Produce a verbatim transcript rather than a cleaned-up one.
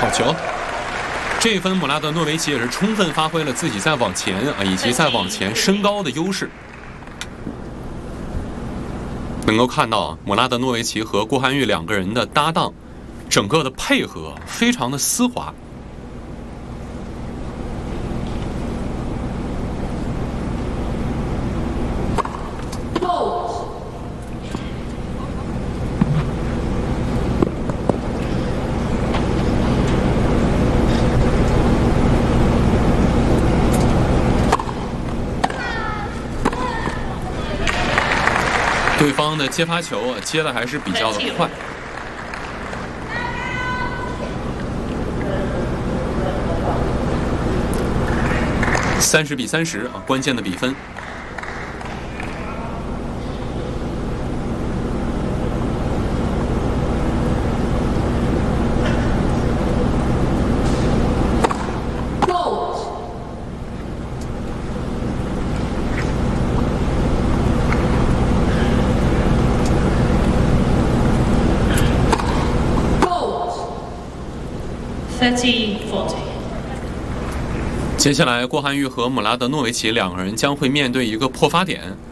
好球！这一分，姆拉德诺维奇也是充分发挥了自己在网前啊以及在网前身高的优势。能够看到啊，姆拉德诺维奇和郭涵玉两个人的搭档，整个的配合非常的丝滑。对方的接发球啊，接的还是比较的快。三十比三十啊，关键的比分。接下来，郭涵玉和姆拉德诺维奇两个人将会面对一个破发点。